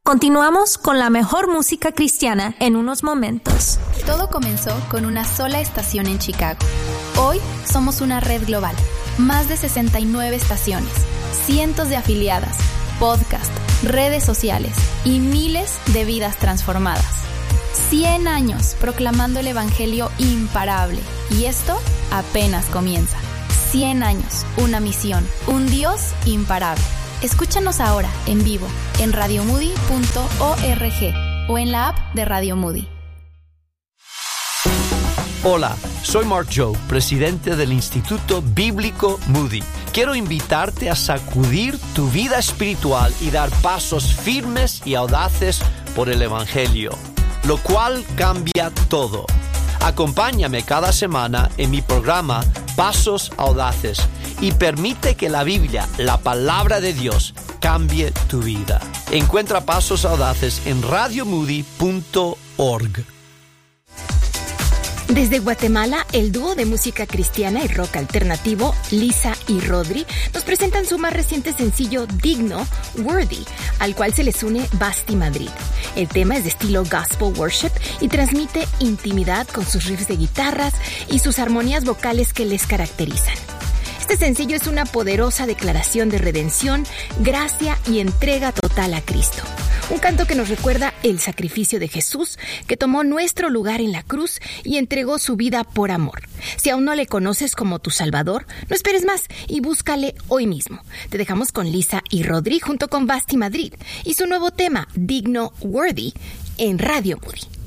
Continuamos con la mejor música cristiana en unos momentos. Todo comenzó con una sola estación en Chicago. Hoy somos una red global. Más de 69 estaciones, cientos de afiliadas, podcasts, redes sociales y miles de vidas transformadas. 100 años proclamando el evangelio imparable. Y esto apenas comienza. 100 años, una misión, un Dios imparable. Escúchanos ahora, en vivo, en radiomoody.org o en la app de Radio Moody. Hola, soy Mark Joe, presidente del Instituto Bíblico Moody. Quiero invitarte a sacudir tu vida espiritual y dar pasos firmes y audaces por el Evangelio, lo cual cambia todo. Acompáñame cada semana en mi programa Pasos Audaces y permite que la Biblia, la palabra de Dios, cambie tu vida. Encuentra Pasos Audaces en radiomoody.org. Desde Guatemala, el dúo de música cristiana y rock alternativo, Lisa y Rodri, nos presentan su más reciente sencillo Digno, Worthy, al cual se les une Basti Madrid. El tema es de estilo gospel worship y transmite intimidad con sus riffs de guitarras y sus armonías vocales que les caracterizan. Este sencillo es una poderosa declaración de redención, gracia y entrega total a Cristo. Un canto que nos recuerda el sacrificio de Jesús, que tomó nuestro lugar en la cruz y entregó su vida por amor. Si aún no le conoces como tu Salvador, no esperes más y búscale hoy mismo. Te dejamos con Lisa y Rodri junto con Basti Madrid y su nuevo tema, Digno Worthy, en Radio Moody.